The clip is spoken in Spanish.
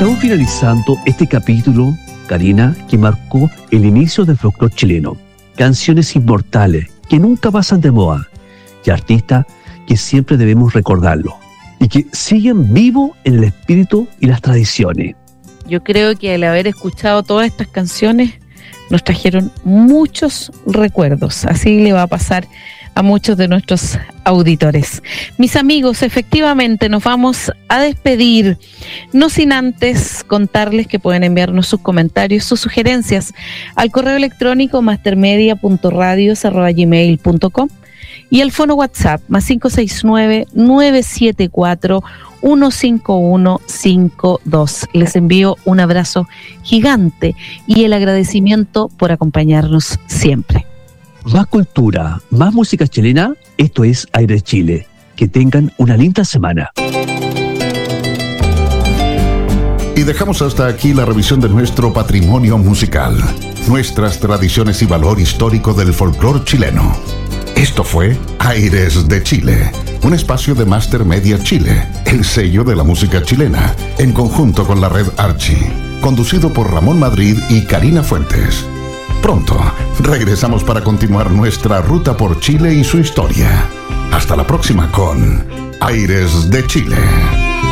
Estamos finalizando este capítulo, Karina, que marcó el inicio del folclore chileno. Canciones inmortales que nunca pasan de moda y artistas que siempre debemos recordarlo y que siguen vivos en el espíritu y las tradiciones. Yo creo que al haber escuchado todas estas canciones nos trajeron muchos recuerdos. Así le va a pasar a muchos de nuestros auditores. Mis amigos, efectivamente nos vamos a despedir, no sin antes contarles que pueden enviarnos sus comentarios, sus sugerencias al correo electrónico mastermedia.radios@gmail.com y al fono WhatsApp +569-974-15152. Les envío un abrazo gigante y el agradecimiento por acompañarnos siempre. Más cultura, más música chilena, esto es Aires Chile. Que tengan una linda semana. Y dejamos hasta aquí la revisión de nuestro patrimonio musical, nuestras tradiciones y valor histórico del folclore chileno. Esto fue Aires de Chile, un espacio de Master Media Chile, el sello de la música chilena, en conjunto con la red Archie, conducido por Ramón Madrid y Karina Fuentes. Pronto regresamos para continuar nuestra ruta por Chile y su historia. Hasta la próxima con Aires de Chile.